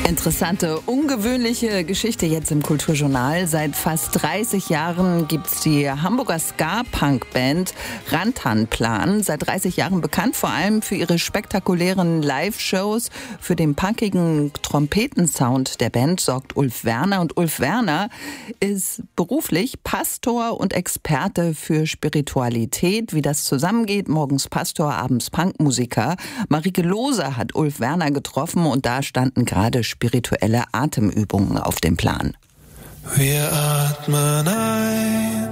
Interessante, ungewöhnliche Geschichte jetzt im Kulturjournal. Seit fast 30 Jahren gibt's die Hamburger Ska-Punk-Band Rantanplan. Seit 30 Jahren bekannt vor allem für ihre spektakulären Live-Shows. Für den punkigen Trompetensound der Band sorgt Ulf Werner. Und Ulf Werner ist beruflich Pastor und Experte für Spiritualität. Wie das zusammengeht, morgens Pastor, abends Punkmusiker. Marike Lohse hat Ulf Werner getroffen und da standen gerade spirituelle Atemübungen auf dem Plan. Wir atmen ein,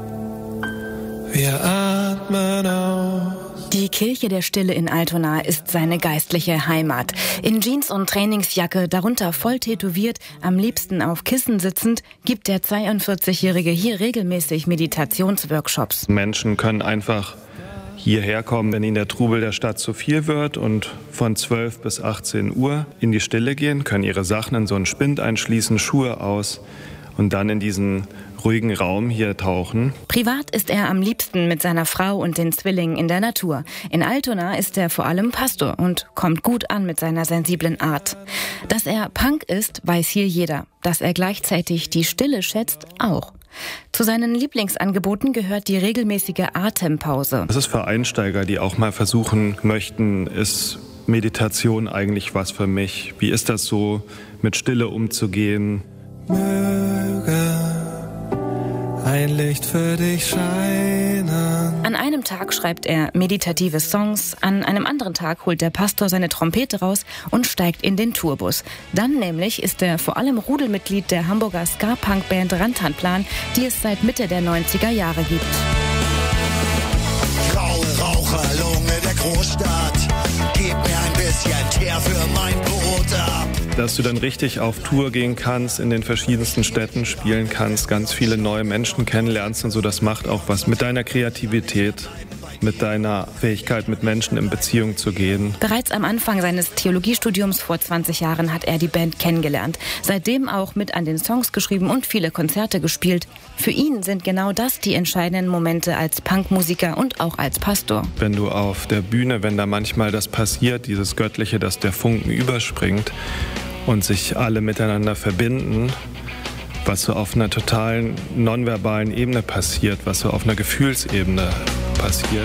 wir atmen aus. Die Kirche der Stille in Altona ist seine geistliche Heimat. In Jeans und Trainingsjacke, darunter voll tätowiert, am liebsten auf Kissen sitzend, gibt der 42-Jährige hier regelmäßig Meditationsworkshops. Menschen können einfach hierher kommen, wenn ihnen der Trubel der Stadt zu viel wird und von 12 bis 18 Uhr in die Stille gehen, können ihre Sachen in so einen Spind einschließen, Schuhe aus und dann in diesen ruhigen Raum hier tauchen. Privat ist er am liebsten mit seiner Frau und den Zwillingen in der Natur. In Altona ist er vor allem Pastor und kommt gut an mit seiner sensiblen Art. Dass er Punk ist, weiß hier jeder. Dass er gleichzeitig die Stille schätzt, auch. Zu seinen Lieblingsangeboten gehört die regelmäßige Atempause. Das ist für Einsteiger, die auch mal versuchen möchten, ist Meditation eigentlich was für mich? Wie ist das so, mit Stille umzugehen? Möge ein Licht für dich scheinen. An einem Tag schreibt er meditative Songs, an einem anderen Tag holt der Pastor seine Trompete raus und steigt in den Tourbus. Dann nämlich ist er vor allem Rudelmitglied der Hamburger Ska-Punk-Band Rantanplan, die es seit Mitte der 90er Jahre gibt. Graue Raucherlunge der Großstadt, gib mir ein bisschen Teer für mein Brot ab. Dass du dann richtig auf Tour gehen kannst, in den verschiedensten Städten spielen kannst, ganz viele neue Menschen kennenlernst und so, das macht auch was mit deiner Kreativität, mit deiner Fähigkeit, mit Menschen in Beziehung zu gehen. Bereits am Anfang seines Theologiestudiums vor 20 Jahren hat er die Band kennengelernt. Seitdem auch mit an den Songs geschrieben und viele Konzerte gespielt. Für ihn sind genau das die entscheidenden Momente als Punkmusiker und auch als Pastor. Wenn du auf der Bühne, wenn da manchmal das passiert, dieses Göttliche, dass der Funken überspringt und sich alle miteinander verbinden, was so auf einer totalen nonverbalen Ebene passiert, was so auf einer Gefühlsebene passiert.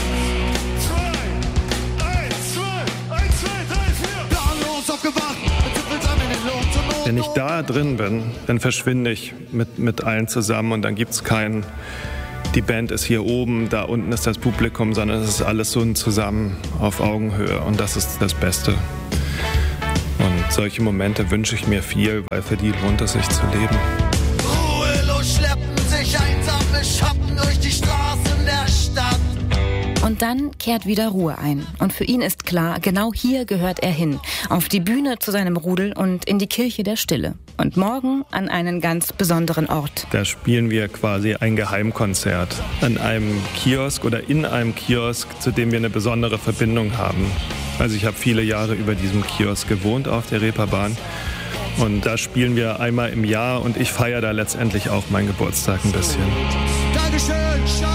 Wenn ich da drin bin, dann verschwinde ich mit allen zusammen und dann gibt es keinen, die Band ist hier oben, da unten ist das Publikum, sondern es ist alles so ein Zusammen auf Augenhöhe und das ist das Beste. Und solche Momente wünsche ich mir viel, weil für die lohnt es sich zu leben. Ruhelos schleppen sich einsame Schatten durch die Straßen der Stadt. Und dann kehrt wieder Ruhe ein. Und für ihn ist klar, genau hier gehört er hin. Auf die Bühne zu seinem Rudel und in die Kirche der Stille. Und morgen an einen ganz besonderen Ort. Da spielen wir quasi ein Geheimkonzert an einem Kiosk oder in einem Kiosk, zu dem wir eine besondere Verbindung haben. Also ich habe viele Jahre über diesem Kiosk gewohnt auf der Reeperbahn. Und da spielen wir einmal im Jahr und ich feiere da letztendlich auch meinen Geburtstag ein bisschen. Dankeschön, ciao.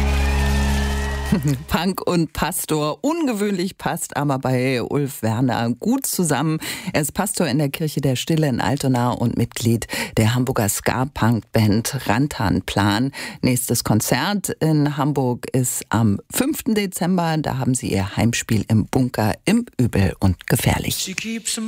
Punk und Pastor, ungewöhnlich passt aber bei Ulf Werner gut zusammen. Er ist Pastor in der Kirche der Stille in Altona und Mitglied der Hamburger Ska-Punk-Band Rantanplan. Nächstes Konzert in Hamburg ist am 5. Dezember. Da haben sie ihr Heimspiel im Bunker im Übel und Gefährlich.